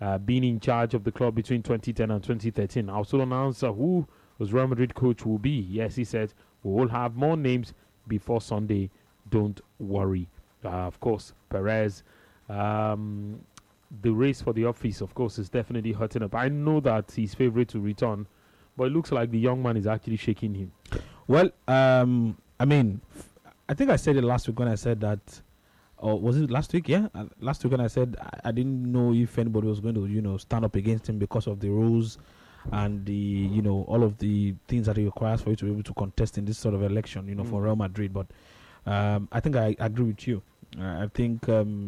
being in charge of the club between 2010 and 2013. I also announced who was Real Madrid coach will be. Yes, he said, we will have more names before Sunday. Don't worry. Of course, Perez, the race for the office, of course, is definitely hurting up. I know that he's favorite to return, but it looks like the young man is actually shaking him. Well, I mean, I think I said it last week when I said that, or was it last week? Yeah, last week when I said I didn't know if anybody was going to, stand up against him because of the rules and the, all of the things that it requires for you to be able to contest in this sort of election, for Real Madrid. But I think I agree with you. I think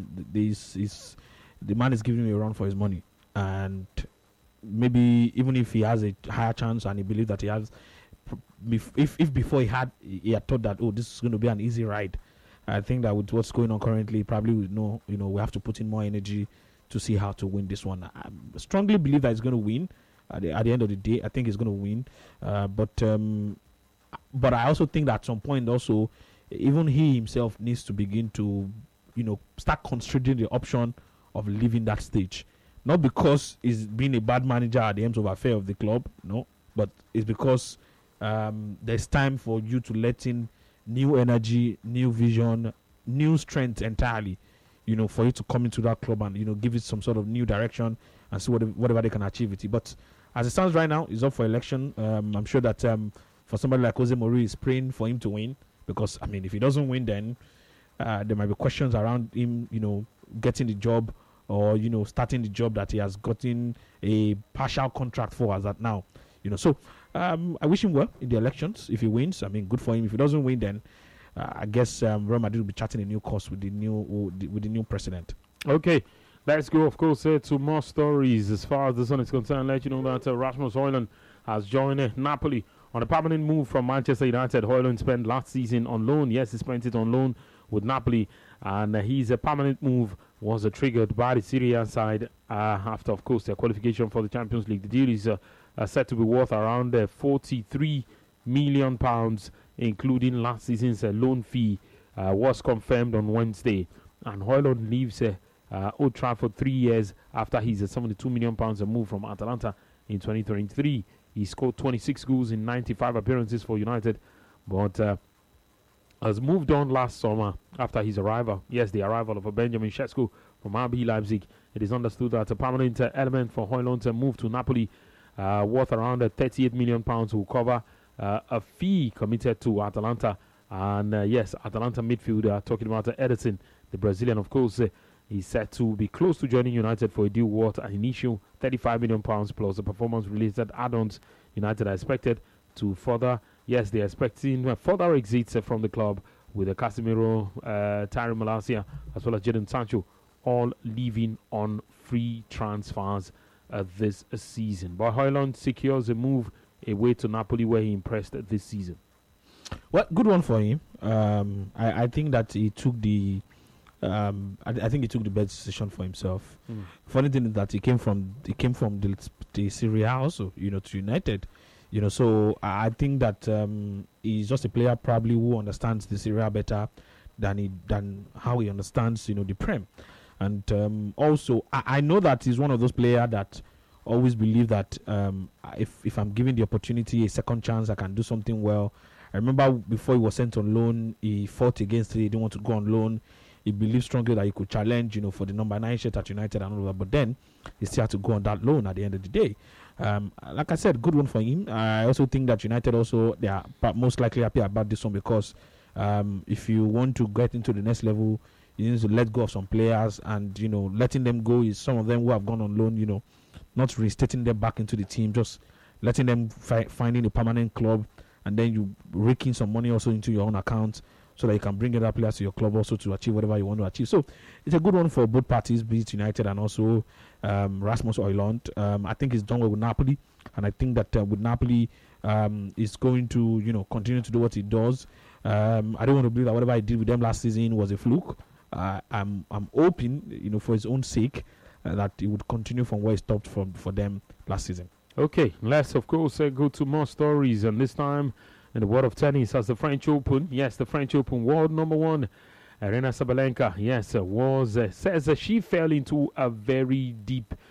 the man is giving me a run for his money, and maybe even if he has a higher chance and he believes that he has, if before he had thought that this is going to be an easy ride, I think that with what's going on currently, probably we know we have to put in more energy to see how to win this one. I strongly believe that he's going to win. At the end of the day, I think he's going to win. But I also think that at some point also, even he himself needs to begin to, start considering the option of leaving that stage. Not because he's been a bad manager at the end of affair of the club, no, but it's because there's time for you to let in new energy, new vision, new strength entirely, for you to come into that club and, give it some sort of new direction and see whatever they can achieve with it. But as it stands right now, he's up for election. I'm sure that for somebody like Jose Mourinho, is praying for him to win, because, I mean, if he doesn't win, then there might be questions around him, getting the job or, starting the job that he has gotten a partial contract for as at now. So I wish him well in the elections. If he wins, I mean, good for him. If he doesn't win, then I guess Real Madrid will be charting a new course with the new president. Okay, let's go, of course, to more stories as far as this one is concerned. Let you know that Rasmus Højlund has joined Napoli on a permanent move from Manchester United. Højlund spent last season on loan. Yes, he spent it on loan with Napoli, and his permanent move was triggered by the Serie A side after, of course, their qualification for the Champions League. The deal is said to be worth around £43 million, including last season's loan fee, was confirmed on Wednesday. And Højlund leaves Old Trafford 3 years after his £72 million move from Atalanta in 2023. He scored 26 goals in 95 appearances for United, but has moved on last summer after his arrival. Yes, the arrival of Benjamin Sesko from RB Leipzig. It is understood that a permanent element for Højlund's move to Napoli, worth around £38 million, will cover a fee committed to Atalanta. And yes, Atalanta midfielder, talking about Ederson, the Brazilian, of course, is set to be close to joining United for a deal worth an initial £35 million plus the performance-related add-ons. United are expected to further, yes, they're expecting further exits from the club, with Casemiro, Tyrone Malacia, as well as Jadon Sancho, all leaving on free transfers this season. But Højlund secures a move away to Napoli, where he impressed this season. Well, good one for him. I think that he took the I think he took the best decision for himself. Funny thing is that he came from the Serie A also, to United. So I think that he's just a player probably who understands the Serie A better than how he understands, the Prem. And also, I know that he's one of those players that always believe that if I'm given the opportunity, a second chance, I can do something well. I remember before he was sent on loan, he fought against it. He didn't want to go on loan. He believed strongly that he could challenge, for the number 9 shirt at United and all that. But then he still had to go on that loan at the end of the day. Like I said, good one for him. I also think that United also, they are most likely happy about this one, because if you want to get into the next level, you need to let go of some players, and letting them go is some of them who have gone on loan, not reinstating them back into the team, just letting them finding a permanent club, and then you raking some money also into your own account, so that you can bring other players to your club also to achieve whatever you want to achieve. So it's a good one for both parties, be it United and also Rasmus Højlund. I think he's done well with Napoli, and I think that with Napoli, he's going to continue to do what he does. I don't want to believe that whatever he did with them last season was a fluke. I'm hoping, for his own sake, that he would continue from where he stopped for them last season. Okay, let's of course go to more stories, and this time in the world of tennis, as the French Open, yes, the French Open world number one, Aryna Sabalenka, yes, says she fell into a very deep